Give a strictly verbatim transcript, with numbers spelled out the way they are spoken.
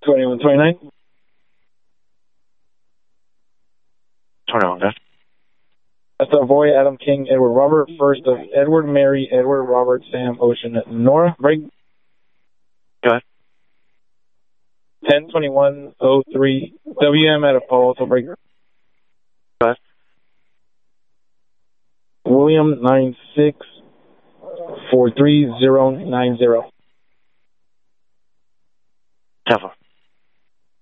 twenty-one twenty-nine. twenty-one, okay. That's Savoy, Adam King, Edward Robert, first of Edward, Mary, Edward, Robert, Sam, Ocean, Nora, break. Go ahead. ten twenty-one oh three, W M at Apollo, so break. Go ahead. William, nine six four three zero nine zero. ten four.